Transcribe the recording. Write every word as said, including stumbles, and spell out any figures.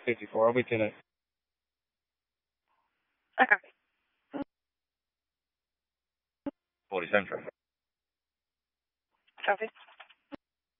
fifty-four. I'll be two next. Okay. forty Central. Copy.